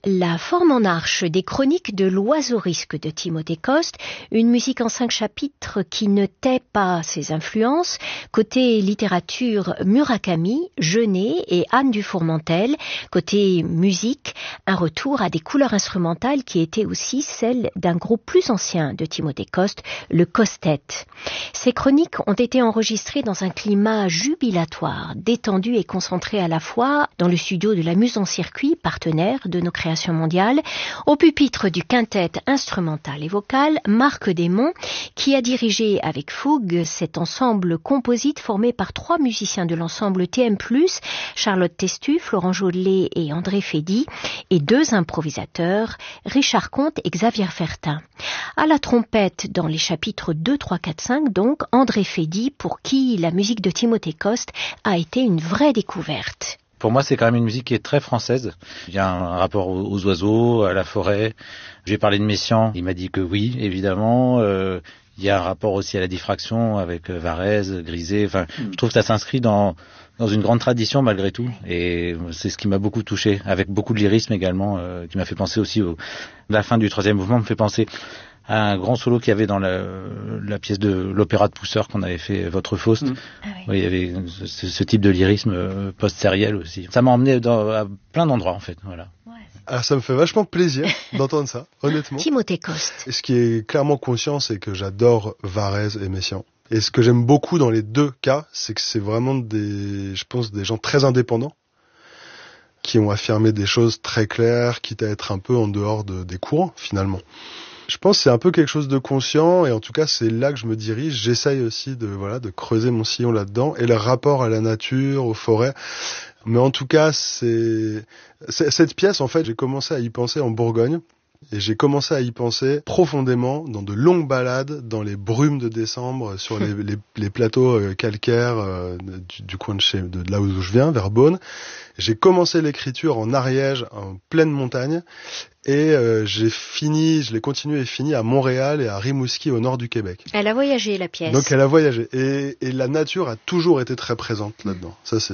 La forme en arche des chroniques de l'Oiseau risque de Timothée Coste, une musique en 5 chapitres qui ne tait pas ses influences. Côté littérature, Murakami, Genet et Anne Dufourmentel. Côté musique, un retour à des couleurs instrumentales qui étaient aussi celles d'un groupe plus ancien de Timothée Coste, le Costet. Ces chroniques ont été enregistrées dans un climat jubilatoire, détendu et concentré à la fois dans le studio de la Muse en Circuit, partenaire de nos créations mondiale, au pupitre du quintet instrumental et vocal Marc Desmonts, qui a dirigé avec fougue cet ensemble composite formé par 3 musiciens de l'ensemble TM+, Charlotte Testu, Florent Jodelet et André Fédy, et 2 improvisateurs, Richard Comte et Xavier Fertin. À la trompette dans les chapitres 2, 3, 4, 5, donc, André Fédy, pour qui la musique de Timothée Coste a été une vraie découverte. Pour moi, c'est quand même une musique qui est très française. Il y a un rapport aux oiseaux, à la forêt. J'ai parlé de Messiaen, il m'a dit que oui, évidemment. Il y a un rapport aussi à la diffraction avec Varèse, Grisé. Enfin, je trouve que ça s'inscrit dans une grande tradition malgré tout. Et c'est ce qui m'a beaucoup touché, avec beaucoup de lyrisme également, qui m'a fait penser aussi la fin du 3e mouvement me fait penser à un grand solo qu'il y avait dans la pièce de l'opéra de Pousseur qu'on avait fait, Votre Faust. Oui, il y avait ce type de lyrisme post-sériel aussi. Ça m'a emmené à plein d'endroits en fait. Voilà. Alors ça me fait vachement plaisir d'entendre ça, honnêtement. Timothée Coste. Et ce qui est clairement conscient, c'est que j'adore Varèse et Messiaen. Et ce que j'aime beaucoup dans les 2 cas, c'est que c'est vraiment des gens très indépendants qui ont affirmé des choses très claires, quitte à être un peu en dehors des courants finalement. Je pense que c'est un peu quelque chose de conscient et en tout cas c'est là que je me dirige. J'essaye aussi de creuser mon sillon là-dedans et le rapport à la nature, aux forêts. Mais en tout cas, c'est cette pièce en fait, j'ai commencé à y penser en Bourgogne et j'ai commencé à y penser profondément dans de longues balades dans les brumes de décembre sur les plateaux calcaires du coin de là où je viens, vers Beaune. J'ai commencé l'écriture en Ariège, en pleine montagne. Et je l'ai continué et fini à Montréal et à Rimouski au nord du Québec. Elle a voyagé, la pièce. Donc elle a voyagé. Et la nature a toujours été très présente là-dedans. Ça, c'est